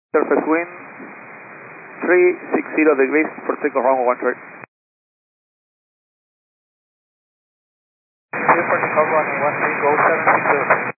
Surface wind 360 degrees for takeoff runway 13. Clear for takeoff runway 13, go 760.